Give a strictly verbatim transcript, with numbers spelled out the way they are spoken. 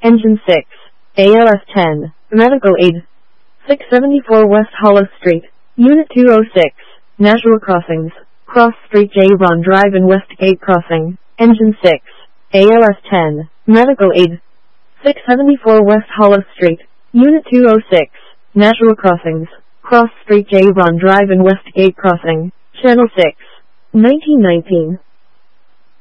Engine six, A L S ten, Medical Aid. six seventy-four West Hollow Street, Unit two oh six, Nashua Crossings, Cross Street J. Ron Drive and Westgate Crossing. Engine six, A L S ten, Medical Aid. six seventy-four West Hollow Street, Unit two oh six, Nashua Crossings, Cross Street J. Ron Drive and Westgate Crossing. Channel six, nineteen nineteen.